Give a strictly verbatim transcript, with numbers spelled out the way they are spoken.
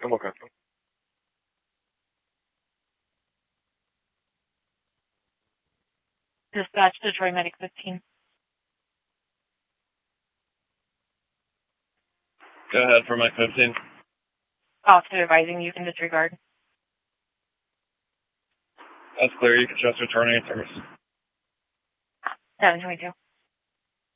I'm okay. Dispatch Detroit Medic fifteen. Go ahead for Mike fifteen. Officer advising you can disregard. That's clear. You can trust returning in service. seven twenty-two.